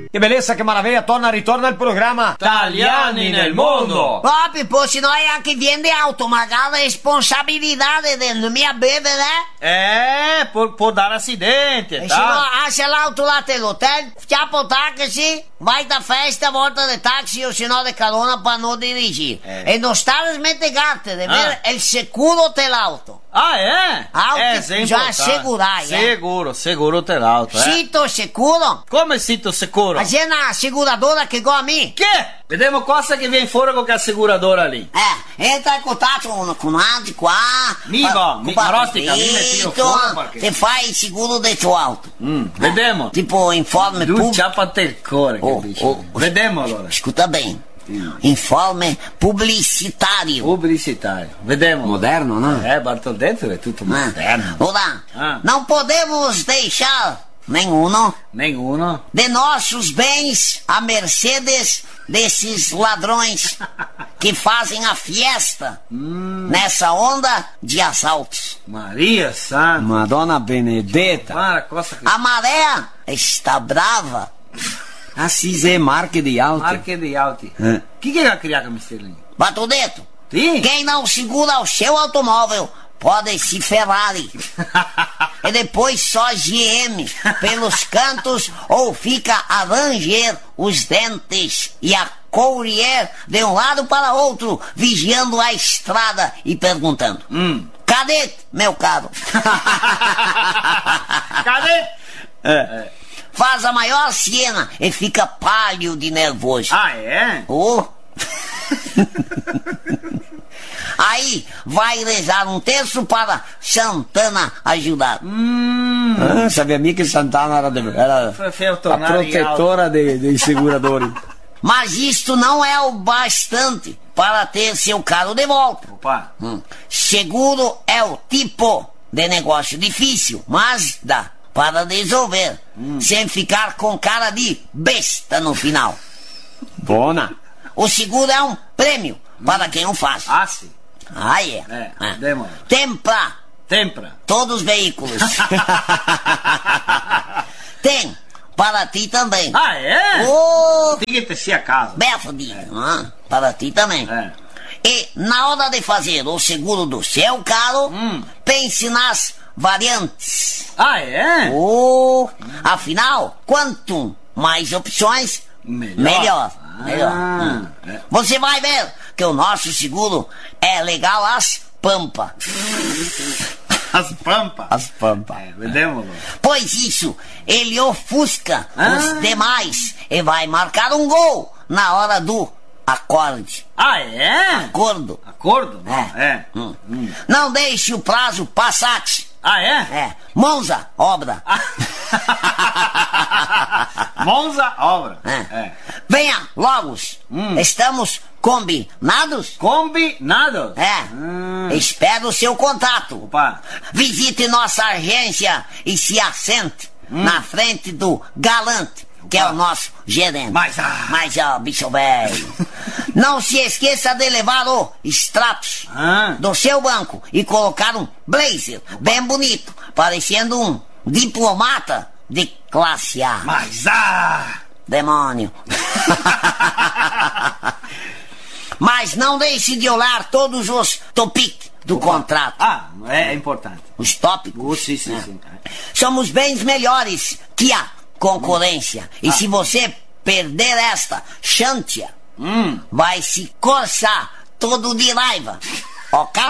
Que beleza, que maravilha, ritorna il programma Italiani nel mondo. Pippo, se noi anche viene auto, magari la responsabilità del mia bebê, né? Può dare acidente, E se tá? no, lascia l'auto lá dell'hotel, chiappa o táxi, vai da festa, volta de táxi o se no de carona para não dirigir. E non stare smentegate, de ver il sicuro dell'auto. Ah, é? Auto Sem já importar. segurar, Seguro ter alto, Sito sicuro? Come sito sicuro? A gente na seguradora che igual a mim. Che? Vediamo cosa che viene fuori con quella assicuradora lì. Entra in contatto con altri qua. Rostica, mi metti fuori perché... Te fai sicuro del tuo auto. Vediamo. Tipo informe Tu pubblico. ciappate il cuore, capisci? Vediamo allora. Escuta bem. Informe publicitário. Pubblicitario. Vediamo. Moderno, né? Batto dentro è tutto moderno. Ora, não podemos deixar nenhum de nossos bens a mercedes desses ladrões que fazem a fiesta nessa onda de assaltos. Maria Santa. Madonna Benedetta. Guarda cosa che... A maré está brava. Assise Marche di Alto. Marche di Alti. Chi che ha creato quel mistero lì? Bato dentro. Sì. Quem não segura o seu automóvel pode se Ferrari. E depois só GM pelos cantos ou fica a ranger os dentes e a courier de um lado para outro, vigiando a estrada e perguntando: cadê, meu caro? Cadê? Faz a maior cena e fica pálido de nervoso. Ah, é? Aí vai rezar um terço para Santana ajudar. Sabia mica che Santana era a protetora dei seguradori. Mas isto não é o bastante para ter seu carro de volta. Opa. Seguro é o tipo de negócio difícil, mas dá para resolver, sem ficar com cara de besta no final. Buona. O seguro é um prêmio para quem o faz. Ah, sim. Tempra Tempra. todos os veículos. Tem para ti também. Ah, é? Diga que sia a casa. Bem fodido, para ti também. E na hora de fazer o seguro do seu carro, pense nas variantes. Ah, é? Afinal, quanto mais opções, melhor. Você vai ver que o nosso seguro é legal às pampas. As pampas. As pampas. Vediamo. Pois isso, ele ofusca os demais e vai marcar um gol na hora do acorde. Ah, é? Acordo. Acordo? Não deixe o prazo passar. Ah, é? Monza, obra. Monza, obra. Venha, logo. Estamos combinados? Combinados? Espero o seu contato. Opa. Visite nossa agência e se assente na frente do galante, que é o nosso gerente. Mas, bicho velho. Não se esqueça de levar o extrato do seu banco e colocar um blazer bem bonito, parecendo um diplomata de classe A. Mas, demônio. Mas não deixe de olhar todos os tópicos do contrato. É importante. Os tópicos. Sim. Somos bem melhores que a concorrência. E se você perder esta chance, vai se coçar todo de raiva. Ok?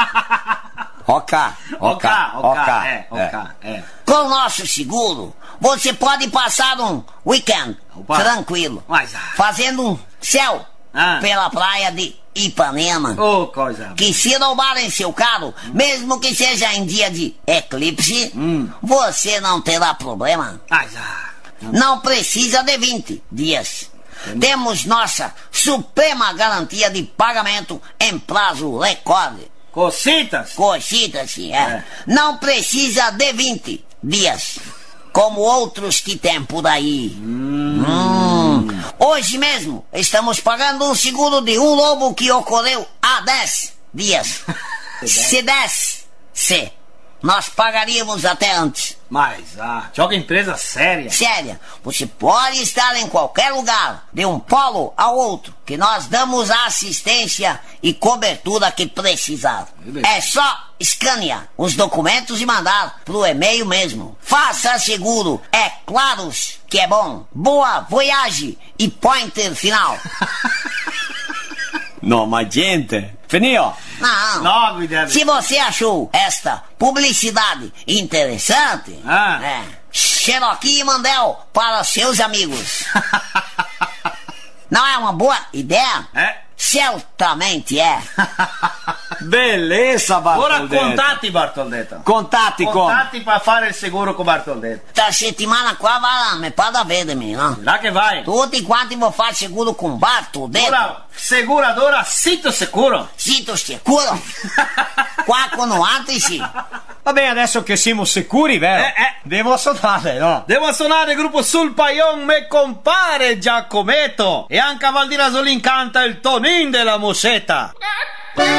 Ok. Com o nosso seguro, você pode passar um weekend tranquilo, fazendo um céu pela praia de Ipanema. Coisa. Que se roubarem seu carro, mesmo que seja em dia de eclipse, você não terá problema. Não precisa de 20 dias. Temos nossa suprema garantia de pagamento em prazo recorde. Cocitas, sim. Não precisa de 20 dias, como outros que tem por aí. Hoje mesmo estamos pagando um seguro de um roubo que ocorreu há 10 dias. Se nós pagaríamos até antes. Mas, joga empresa séria. Séria, você pode estar em qualquer lugar, de um polo ao outro, que nós damos a assistência e cobertura que precisar. É só escanear os documentos e mandar pro e-mail mesmo. Faça seguro, é Claros, que é bom. Boa voyage e pointer final. No, ma gente, finio. Não. Logo, Guilherme. Se você achou esta publicidade interessante, Cherokee e Mandel para seus amigos. Não é uma boa ideia? Certamente é. Beleza, Bartoldetto. Ora contatti Bartoldetto. Contatti per fare il seguro con Bartoldetto. Da settimana qua me pode vedermi, no? Là che vai. Tutti quanti vou fare seguro com Bartoldetto. Ora, seguradora Sito Sicuro. Sito sicuro? Qua con altri sì. Va bene, adesso che siamo sicuri, vero? Devo suonare, no? Devo suonare il gruppo Sul Paion, me compare Giacometto. E anche a Val di Rasolin canta il Tonin della Mosetta.